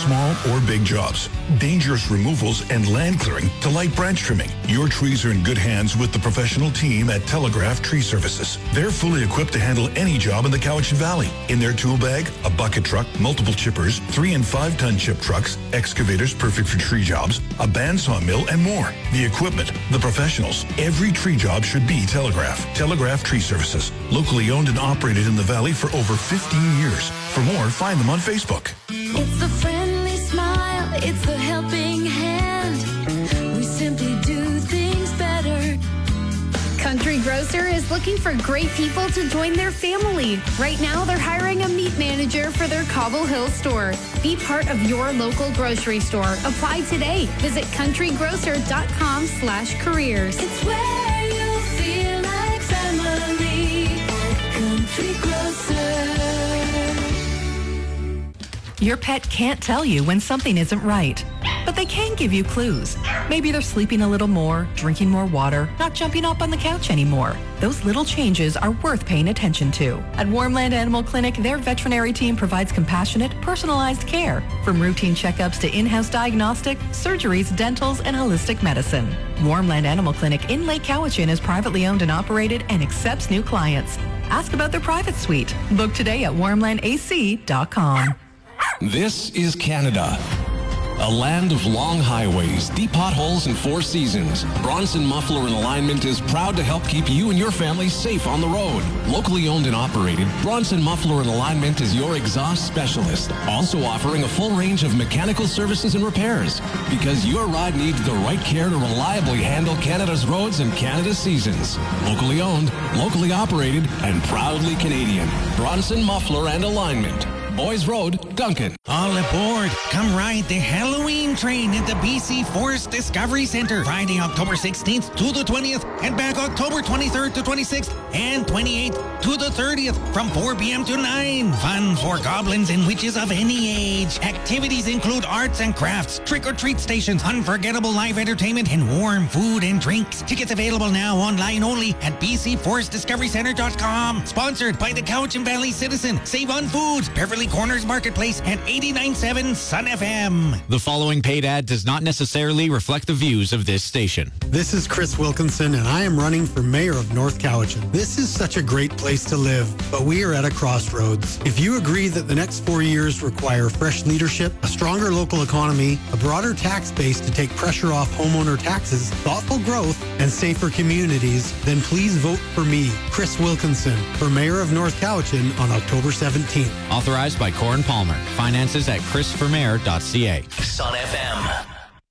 small or big jobs, dangerous removals and land clearing to light branch trimming. Your trees are in good hands with the professional team at Telegraph Tree Services. They're fully equipped to handle any job in the Cowichan Valley. In their tool bag, a bucket truck, multiple chippers, 3 and 5 ton chip trucks, excavators perfect for tree jobs, a bandsaw mill, and more. The equipment, the professionals. Every tree job should be Telegraph. Telegraph Tree Services. Locally owned and operated in the Valley for over 15 years. For more, find them on Facebook. It's the friendly smile. It's the helping hand. We simply do things better. Country Grocer is looking for great people to join their family. Right now, they're hiring a meat manager for their Cobble Hill store. Be part of your local grocery store. Apply today. Visit countrygrocer.com/careers. It's where you feel like family. Country Grocer. Your pet can't tell you when something isn't right, but they can give you clues. Maybe they're sleeping a little more, drinking more water, not jumping up on the couch anymore. Those little changes are worth paying attention to. At Warmland Animal Clinic, their veterinary team provides compassionate, personalized care, from routine checkups to in-house diagnostic, surgeries, dentals, and holistic medicine. Warmland Animal Clinic in Lake Cowichan is privately owned and operated and accepts new clients. Ask about their private suite. Book today at warmlandac.com. This is Canada. A land of long highways, deep potholes, and 4 seasons. Bronson Muffler and Alignment is proud to help keep you and your family safe on the road. Locally owned and operated, Bronson Muffler and Alignment is your exhaust specialist, also offering a full range of mechanical services and repairs. Because your ride needs the right care to reliably handle Canada's roads and Canada's seasons. Locally owned, locally operated, and proudly Canadian. Bronson Muffler and Alignment. Boys Road, Duncan. All aboard. Come ride the Halloween train at the BC Forest Discovery Centre. Friday, October 16th to the 20th and back October 23rd to 26th and 28th to the 30th from 4 p.m. to 9. Fun for goblins and witches of any age. Activities include arts and crafts, trick-or-treat stations, unforgettable live entertainment, and warm food and drinks. Tickets available now online only at bcforestdiscoverycentre.com. Sponsored by the Cowichan Valley Citizen, Save on Foods, Beverly Corners Marketplace, and 89.7 Sun FM. The following paid ad does not necessarily reflect the views of this station. This is Chris Wilkinson, and I am running for mayor of North Cowichan. This is such a great place to live, but we are at a crossroads. If you agree that the next 4 years require fresh leadership, a stronger local economy, a broader tax base to take pressure off homeowner taxes, thoughtful growth, and safer communities, then please vote for me, Chris Wilkinson, for mayor of North Cowichan on October 17th. Authorized by Corin Palmer. Finances at chrisformayor.ca. Sun FM.